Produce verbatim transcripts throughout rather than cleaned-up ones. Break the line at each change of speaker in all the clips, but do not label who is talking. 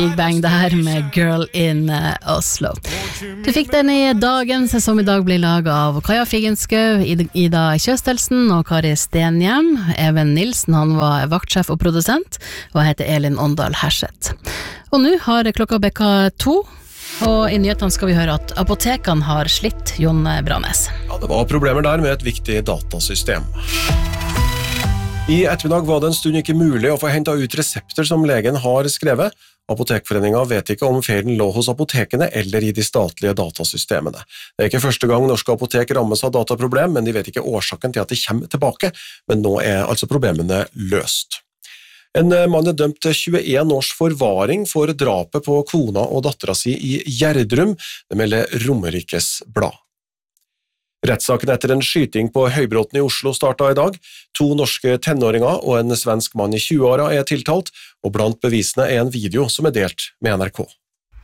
Big Bang der med Girl in uh, Oslo. Du fikk den i dagens, som i dag blir laget av Kaja Figenskau, Ida Kjøstelsen og Kari Stenhjem. Even Nilsen, han var vaktsjef og produsent, og heter Elin Åndal Herseth. Og nå har klokka bekka to, og i nyhetene skal vi høre at apotekene har slitt. Jon Branes.
Ja, det var problemer der med et viktig datasystem. I ettermiddag var det en stund ikke mulig å få hentet ut resepter som legen har skrevet. Apotekforeningen vet ikke om feilen lå hos apotekene eller i de statlige datasystemene. Det er ikke første gang norske apotek rammes av dataproblem, men de vet ikke årsaken til at de kommer tilbake, men nå er altså problemene løst. En mann er dømt til tjueen års forvaring for drapet på kona og dattera si i Gjerdrum, det melder Romerikes Blad. Rettssaken etter en skyting på Høybråten i Oslo startet i dag. To norske tenåringer og en svensk mann i tjueåra er tiltalt, og blant bevisene er en video som er delt med N R K.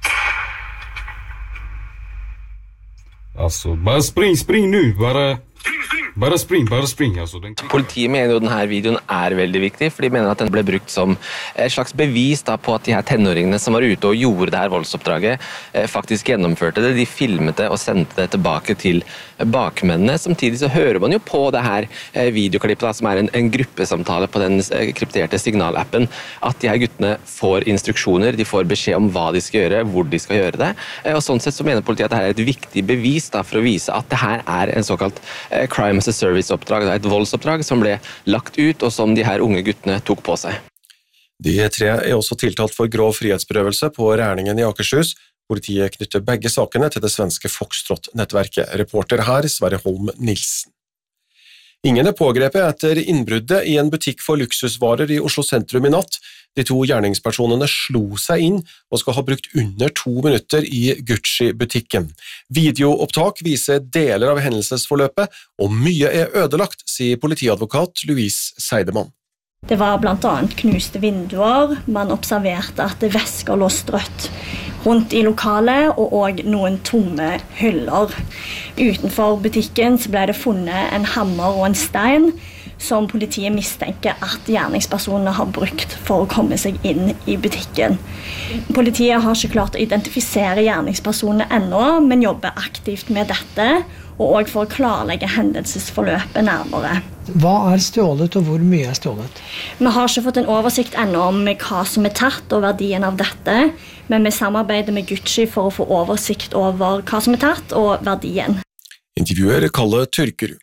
Altså, bare spring, spring nu, bare... Bare spring, bare spring. Altså.
Politiet mener jo denne videoen er veldig viktig, for de mener at den ble brukt som et slags bevis da, på at de her tenåringene som var ute og gjorde det her voldsoppdraget, faktisk gjennomførte det. De filmet det og sendte det tilbake til bakmennene. Samtidig så hører man jo på det her videoklippet, da, som er en, en gruppesamtale på den krypterte signalappen, at de her guttene får instruksjoner, de får beskjed om hva de skal gjøre, hvor de skal gjøre det. Og sånn sett så mener politiet at dette er et viktig bevis da, for å vise at det her er en såkalt crime as a service-oppdrag, et voldsoppdrag som ble lagt ut, og som de her unge guttene tok på seg.
De tre er også tiltalt for grov frihetsberøvelse på Rærningen i Akershus. Politiet knytter begge sakene til det svenske Foxtrot-nettverket. Reporter her, Sverre Holm Nilsen. Ingen er pågrepet etter innbruddet i en butikk for luksusvarer i Oslo sentrum i natt. De to gjerningspersonene slo seg inn og skal ha brukt under to minutter i Gucci-butikken. Videoopptak viser deler av hendelsesforløpet, og mye er ødelagt, sier politiadvokat Louise Seidemann.
Det var blant annet knuste vinduer, man observerte at væsker lå strøtt rundt i lokalet, og også noen tomme hyller. Utenfor butikken så ble det funnet en hammer og en stein, som politiet mistenker at gjerningspersonene har brukt for å komme seg inn i butikken. Politiet har ikke klart å identifisere gjerningspersonene ennå, men jobber aktivt med dette, og også for å klarlegge hendelsesforløpet nærmere.
Hva er stjålet, og hvor mye er stjålet?
Vi har ikke fått en oversikt ennå om hva som er tatt og verdien av dette, men vi samarbeider med Gucci for å få oversikt over hva som er tatt og verdien.
Intervjuer Kalle Tørkerud.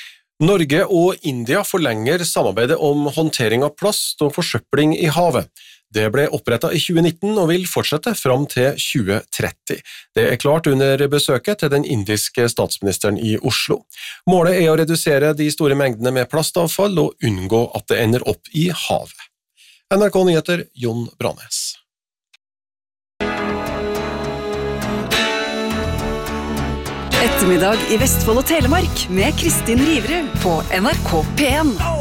Norge og India forlenger samarbeidet om håndtering av plast og forsøpling i havet. Det ble opprettet i tjue nitten og vil fortsette fram til tjue tretti. Det er klart under besøket til den indiske statsministeren i Oslo. Målet er å redusere de store mengdene med plastavfall og unngå at det ender opp i havet. N R K Nyheter, Jon Branes.
Ettermiddag i Vestfold og Telemark med Kristin Riverud på N R K P en.